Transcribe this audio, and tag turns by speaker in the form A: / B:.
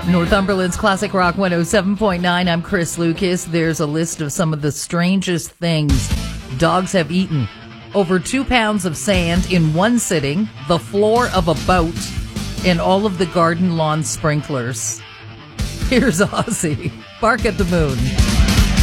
A: Northumberland's Classic Rock 107.9. I'm Chris Lucas. There's a list of some of the strangest things dogs have eaten. Over 2 pounds of sand in one sitting, the floor of a boat, and all of the garden lawn sprinklers. Here's Ozzy. Bark at the Moon.